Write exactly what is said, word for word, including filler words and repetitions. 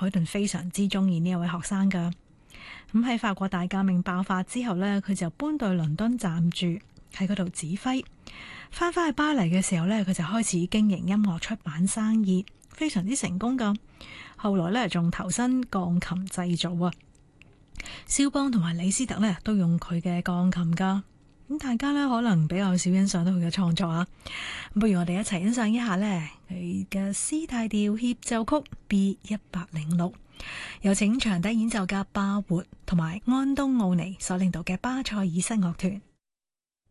海頓非常之中意呢一位學生噶。咁喺法國大革命爆發之後呢，佢就搬到倫敦暫住，喺嗰度指揮。翻返去巴黎嘅時候呢，佢就開始經營音樂出版生意，非常之成功噶。後來呢，仲投身鋼琴製造啊。肖邦同埋李斯特呢，都用佢嘅鋼琴噶。咁大家呢，可能比較少欣賞到佢嘅創作啊。不如我哋一齊欣賞一下呢，佢嘅 C 大調協奏曲 B 一百零六，有請長笛演奏家巴活同埋安東奧尼所領導嘅巴塞爾室樂團。